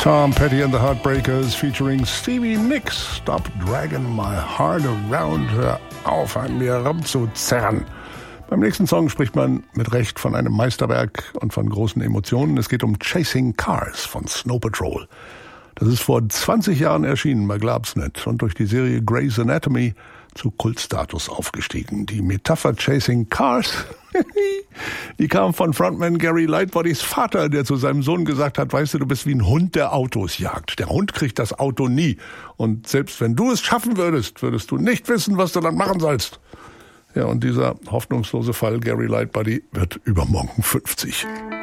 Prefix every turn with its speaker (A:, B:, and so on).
A: Tom Petty and the Heartbreakers featuring Stevie Nicks. Stop dragging my heart around. Hör auf, an mir rumzuzerren. Beim nächsten Song spricht man mit Recht von einem Meisterwerk und von großen Emotionen. Es geht um Chasing Cars von Snow Patrol. Das ist vor 20 Jahren erschienen, man glaubt's nicht, und durch die Serie Grey's Anatomy zu Kultstatus aufgestiegen. Die Metapher Chasing Cars, die kam von Frontman Gary Lightbodys Vater, der zu seinem Sohn gesagt hat, weißt du, du bist wie ein Hund, der Autos jagt. Der Hund kriegt das Auto nie. Und selbst wenn du es schaffen würdest, würdest du nicht wissen, was du dann machen sollst. Ja, und dieser hoffnungslose Fall Gary Lightbody wird übermorgen 50.